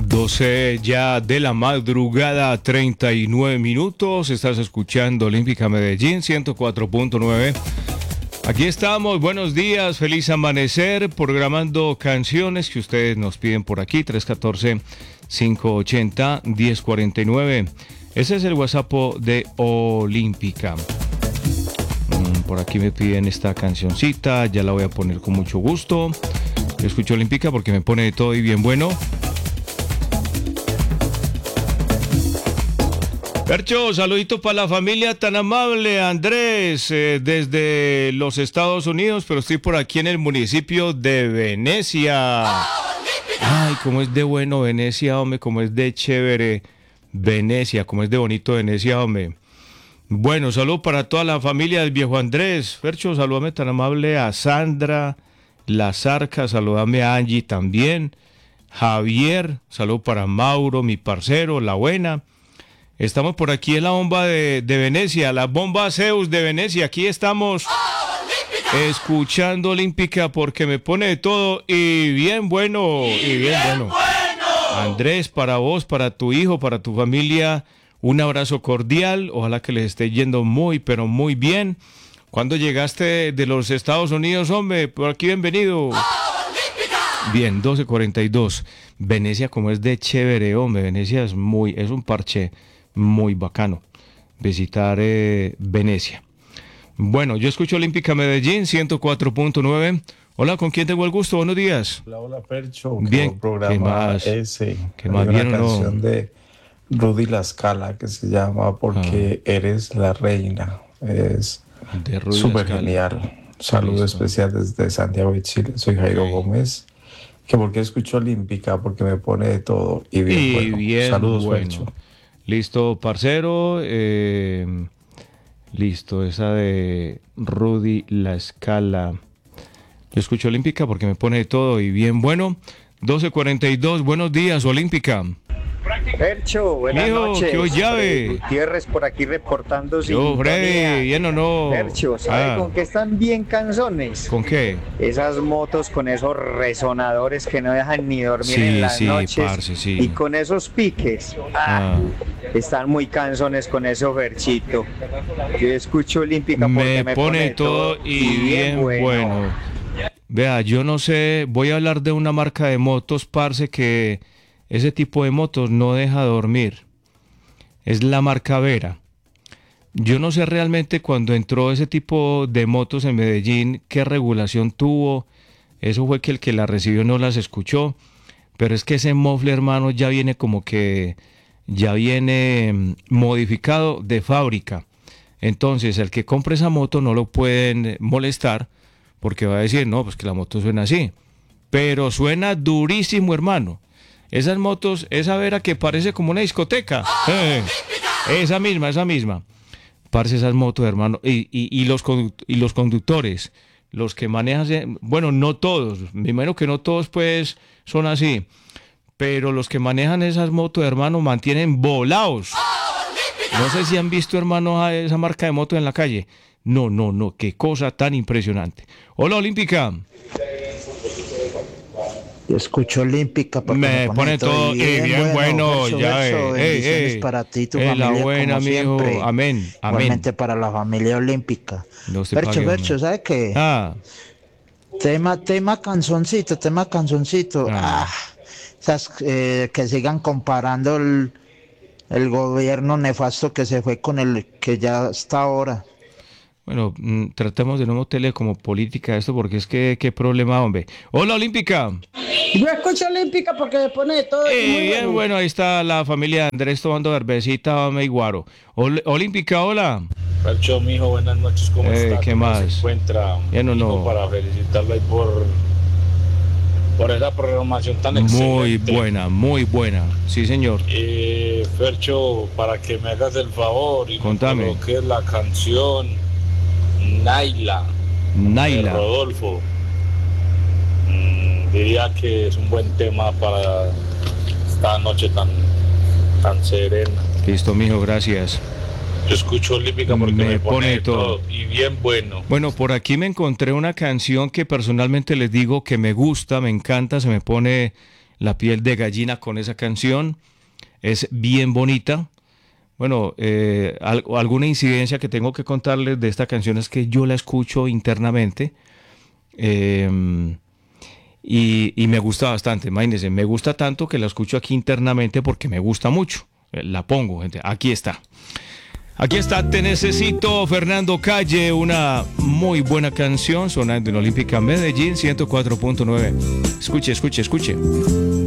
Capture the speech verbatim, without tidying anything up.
doce ya de la madrugada, treinta y nueve minutos. Estás escuchando Olímpica Medellín ciento cuatro punto nueve. Aquí estamos, buenos días, feliz amanecer, programando canciones que ustedes nos piden por aquí, tres uno cuatro, cinco ocho cero, uno cero cuatro nueve. Ese es el WhatsApp de Olímpica. Por aquí me piden esta cancioncita, ya la voy a poner con mucho gusto. Yo escucho Olímpica porque me pone de todo y bien bueno. Percho, saludito para la familia tan amable, Andrés, eh, desde los Estados Unidos, pero estoy por aquí en el municipio de Venecia. Ay, cómo es de bueno Venecia, hombre, cómo es de chévere Venecia, cómo es de bonito Venecia, hombre. Bueno, saludo para toda la familia del viejo Andrés. Percho, saludame tan amable a Sandra, La Zarca, saludame a Angie también. Javier, saludo para Mauro, mi parcero, La Buena. Estamos por aquí en la bomba de, de Venecia, la bomba Zeus de Venecia. Aquí estamos escuchando Olímpica porque me pone de todo y bien bueno, y bien bueno. Andrés, para vos, para tu hijo, para tu familia, un abrazo cordial. Ojalá que les esté yendo muy, pero muy bien. ¿Cuándo llegaste de los Estados Unidos, hombre? Por aquí, bienvenido. Bien, doce cuarenta y dos. Venecia, como es de chévere, hombre. Venecia es muy, es un parche muy bacano visitar eh, Venecia. Bueno, yo escucho Olímpica Medellín ciento cuatro punto nueve. Hola, ¿con quién tengo el gusto? Buenos días. Hola, hola, Percho. Bien, programa ¿qué más? Ese. ¿Qué más Hay bien una o no? canción de Rudy La Scala que se llama Porque ah. eres la reina. Es súper genial. Saludo especial desde Santiago de Chile. Soy Jairo okay. Gómez. Que porque escucho Olímpica, porque me pone de todo y bien y bueno. Bien Saludos, bueno. Percho. Listo, parcero. Eh, listo, esa de Rudy La Scala. Yo escucho Olímpica porque me pone de todo y bien bueno. doce cuarenta y dos, buenos días, Olímpica. Percho, buenas Mío, noches. ¿qué os llave? Freddy Gutiérrez por aquí reportando Yo, Freddy, ¿bien o no? Percho, ¿sabe ah. con qué están bien canzones? ¿Con qué? Esas motos con esos resonadores que no dejan ni dormir sí, en las sí, noches. Parce, sí. Y con esos piques. Ah, ah. Están muy canzones con eso, Ferchito. Yo escucho Olímpica porque me, me pone, pone todo y bien, bien bueno. bueno. Vea, yo no sé, voy a hablar de una marca de motos, parce, que ese tipo de motos no deja dormir. Es la marca Vera. Yo no sé realmente cuando entró ese tipo de motos en Medellín qué regulación tuvo. Eso fue que el que la recibió no las escuchó. Pero es que ese mofle, hermano, ya viene como que ya viene modificado de fábrica. Entonces, el que compre esa moto no lo pueden molestar porque va a decir, no, pues que la moto suena así. Pero suena durísimo, hermano. Esas motos, esa Vera que parece como una discoteca. Eh, esa misma, esa misma. Parce, esas motos, hermano. Y, y, y, los, y los conductores, los que manejan, bueno, no todos, me imagino que no todos pues son así. Pero los que manejan esas motos, hermano, mantienen volados. No sé si han visto, hermano, a esa marca de moto en la calle. No, no, no, qué cosa tan impresionante. Hola, Olímpica. Yo escucho Olímpica porque me, me pone, pone todo y bien, bien bueno, bueno verso, ya verso, ve. Bendiciones hey, para ti, tu hey, familia, la buena, como amigo. siempre. Amén, amén. Igualmente para la familia Olímpica. No se Vercho, pague, Vercho, ¿sabes qué? Ah. Tema, tema canzoncito, tema canzoncito. Ah. Ah, esas, eh, que sigan comparando el, el gobierno nefasto que se fue con el que ya está ahora. Bueno, mmm, tratemos de no meterle como política a esto porque es que qué problema, hombre. Hola, Olímpica. Yo escucho Olímpica porque me pone de todo. Eh, muy bien, bueno. bueno, ahí está la familia de Andrés tomando cervecita, hombre, y guaro. Ol- Olímpica, hola. Percho, mijo, buenas noches, ¿cómo eh, está? ¿Qué ¿Cómo más? se encuentra? Bien o no. Para felicitarlo ahí por, por esa programación tan excelente. Muy buena, muy buena, sí, señor. Eh, Percho, para que me hagas el favor y contame lo que es la canción Naila, Naila. de Rodolfo. Mm, diría que es un buen tema para esta noche tan, tan serena. Listo, mijo, gracias. Yo escucho Olímpica porque me, me pone, pone todo. todo y bien bueno. Bueno, por aquí me encontré una canción que personalmente les digo que me gusta, me encanta, se me pone la piel de gallina con esa canción. Es bien bonita. Bueno, eh, al, alguna incidencia que tengo que contarles de esta canción es que yo la escucho internamente eh, y, y me gusta bastante. Imagínense, me gusta tanto que la escucho aquí internamente porque me gusta mucho. La pongo, gente. Aquí está. Aquí está Te Necesito, Fernando Calle, una muy buena canción sonando en Olímpica Medellín ciento cuatro punto nueve. Escuche, escuche, escuche.